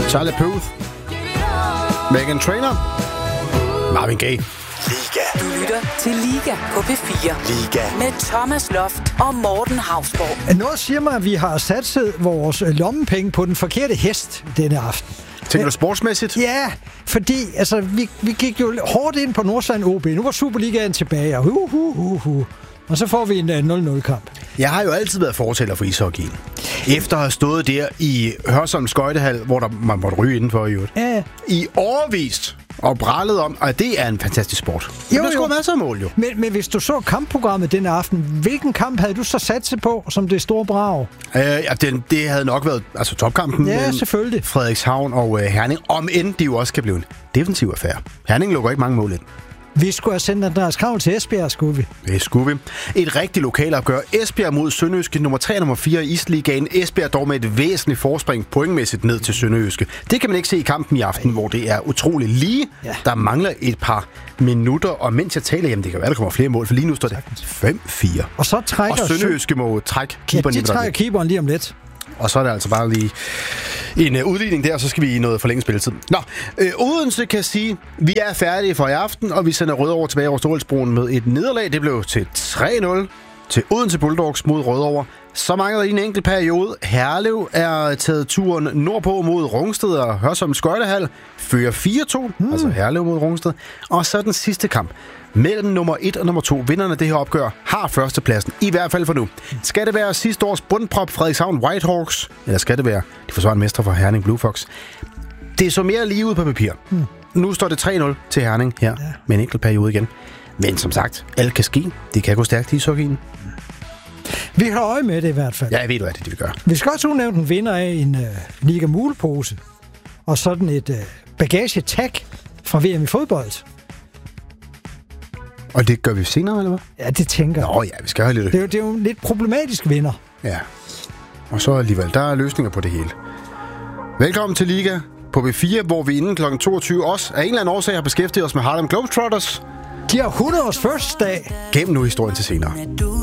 Charlie Puth, Meghan Trainor, Marvin Gaye. Liga. Du lytter til Liga på P4. Liga. Med Thomas Loft og Morten Hausborg. Noget siger mig, at vi har satset vores lommepenge på den forkerte hest denne aften. Tænker du sportsmæssigt? Ja, fordi altså, vi gik jo hårdt ind på Nordsjælland OB. Nu var Superligaen tilbage, og så får vi en 0-0-kamp. Jeg har jo altid været fortæller for ishockeyen. Efter at have stået der i Hørsholm Skøjtehal, hvor man måtte ryge indenfor i øvrigt. Ja. I årevis og brallet om, at det er en fantastisk sport. Jo, der skulle masser af mål, jo. Men hvis du så kampprogrammet den aften, hvilken kamp havde du så satset på som det store brag? Det havde nok været topkampen. Ja, selvfølgelig. Frederikshavn og Herning. Om end de jo også kan blive en defensiv affære. Herning lukker ikke mange mål ind. Vi skulle have sendt Andreas Kravl til Esbjerg, skulle vi. Det skulle vi. Et rigtigt lokalopgør. Esbjerg mod Sønderjyske, nummer 3 og nummer 4 i Isligaen. Esbjerg dog med et væsentligt forspring pointmæssigt ned til Sønderjyske. Det kan man ikke se i kampen i aften, hvor det er utroligt lige. Ja. Der mangler et par minutter, og mens jeg taler, jamen det kan være, der kommer flere mål, for lige nu står det 5-4. Og så trækker Sønderjyske må trække keeperen. Ja, de trækker keeperen lige om lidt. Og så er det altså bare lige en udligning der, og så skal vi i noget forlænget spilletid. Nå, Odense kan sige, vi er færdige for i aften, og vi sender Rødovre tilbage over Storebæltsbroen med et nederlag. Det blev til 3-0 til Odense Bulldogs mod Rødovre. Så mangler der en enkelt periode. Herlev er taget turen nordpå mod Rungsted og Hørsholm Skøjtehal. Fører 4-2, altså Herlev mod Rungsted. Og så den sidste kamp. Mellem nummer 1 og nummer 2, vinderne af det her opgør, har førstepladsen, i hvert fald for nu. Skal det være sidste års bundprop Frederikshavn Whitehawks, eller skal det være de forsvarende mestre fra Herning Blue Fox? Det så mere lige ud på papir. Nu står det 3-0 til Herning her, med en enkelt periode igen. Men som sagt, alt kan ske. Det kan gå stærkt i ishockeyen. Vi har øje med det i hvert fald. Ja, jeg ved, hvad det vil gøre. Vi skal også udnævne en vinder af en Liga Mulepose, og sådan et bagagetag fra VM i fodbold. Og det gør vi senere, eller hvad? Ja, det tænker jeg. Nå ja, vi skal have lidt. Det er jo en lidt problematisk vinder. Ja. Og så alligevel, der er løsninger på det hele. Velkommen til Liga på B4, hvor vi inden kl. 22 også af en eller anden årsag har beskæftiget os med Harlem Globetrotters. De har 100 års fødselsdag. Gem nu historien til senere.